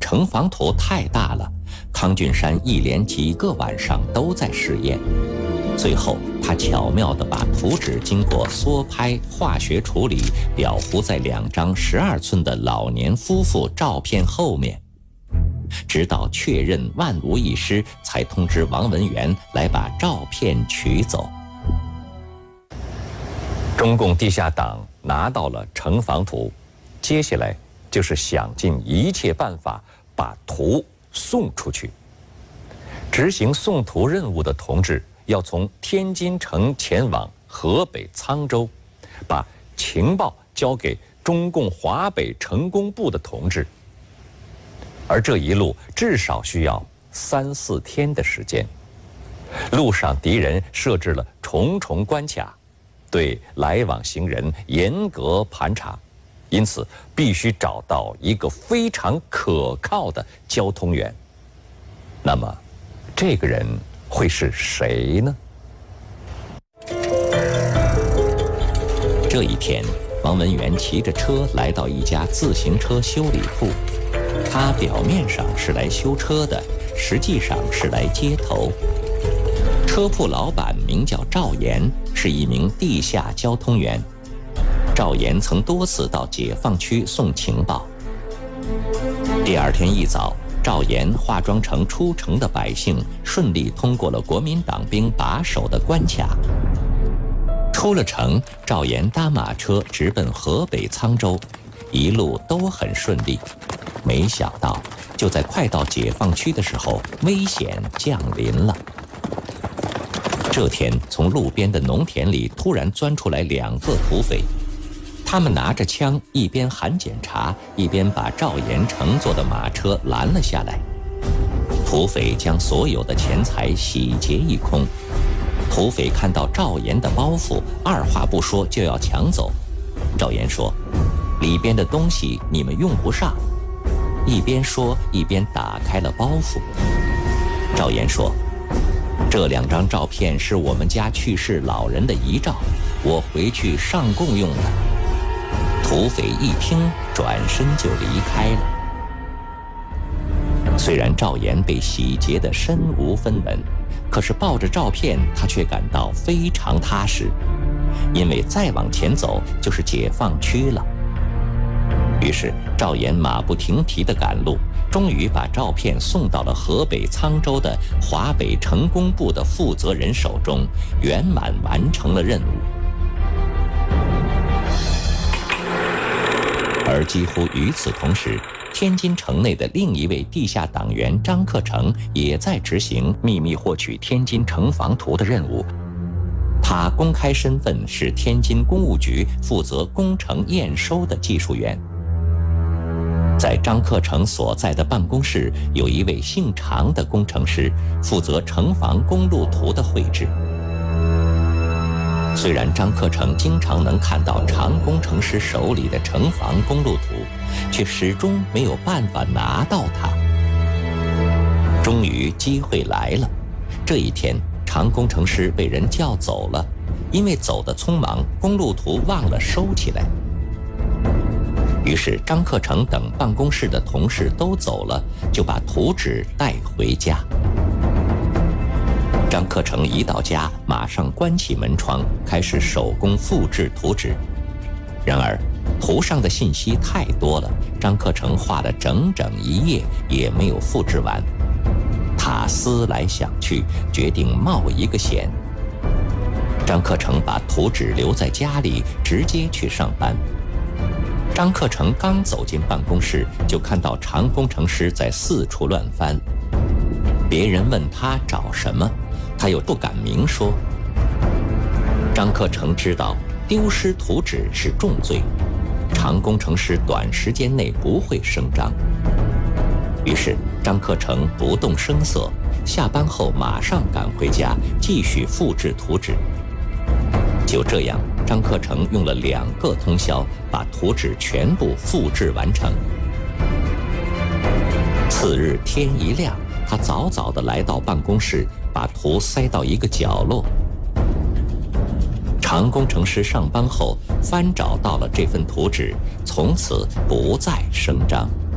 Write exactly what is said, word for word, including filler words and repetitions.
城防图太大了，康俊山一连几个晚上都在试验。最后，他巧妙地把图纸经过缩拍、化学处理，裱糊在两张十二寸的老年夫妇照片后面。直到确认万无一失，才通知王文元来把照片取走。中共地下党拿到了城防图，接下来就是想尽一切办法把图送出去。执行送图任务的同志要从天津城前往河北沧州，把情报交给中共华北成工部的同志。而这一路至少需要三四天的时间，路上敌人设置了重重关卡，对来往行人严格盘查，因此必须找到一个非常可靠的交通员。那么，这个人会是谁呢？这一天，王文元骑着车来到一家自行车修理铺。他表面上是来修车的，实际上是来接头。车铺老板名叫赵岩，是一名地下交通员。赵岩曾多次到解放区送情报。第二天一早，赵岩化妆成出城的百姓，顺利通过了国民党兵把守的关卡。出了城，赵岩搭马车直奔河北沧州，一路都很顺利。没想到，就在快到解放区的时候，危险降临了。这天，从路边的农田里突然钻出来两个土匪，他们拿着枪，一边喊检查，一边把赵岩乘坐的马车拦了下来。土匪将所有的钱财洗劫一空。土匪看到赵岩的包袱，二话不说就要抢走。赵岩说：“里边的东西你们用不上。”一边说一边打开了包袱。赵岩说：“这两张照片是我们家去世老人的遗照，我回去上供用的。”土匪一听，转身就离开了。虽然赵岩被洗劫得身无分文，可是抱着照片，他却感到非常踏实，因为再往前走就是解放区了。于是赵岩马不停蹄地赶路，终于把照片送到了河北沧州的华北成工部的负责人手中，圆满完成了任务。而几乎与此同时，天津城内的另一位地下党员张克成也在执行秘密获取天津城防图的任务。他公开身份是天津工务局负责工程验收的技术员。在张克成所在的办公室，有一位姓常的工程师，负责城防公路图的绘制。虽然张克成经常能看到常工程师手里的城防公路图，却始终没有办法拿到它。终于机会来了，这一天，常工程师被人叫走了，因为走得匆忙，公路图忘了收起来。于是张克成等办公室的同事都走了，就把图纸带回家。张克成一到家，马上关起门窗，开始手工复制图纸。然而图上的信息太多了，张克成画了整整一夜也没有复制完。他思来想去，决定冒一个险。张克成把图纸留在家里，直接去上班。张克成刚走进办公室，就看到常工程师在四处乱翻。别人问他找什么，他又不敢明说。张克成知道丢失图纸是重罪，常工程师短时间内不会声张。于是张克成不动声色，下班后马上赶回家，继续复制图纸。就这样，张克成用了两个通宵，把图纸全部复制完成。次日天一亮，他早早地来到办公室，把图塞到一个角落。常工程师上班后翻找到了这份图纸，从此不再声张。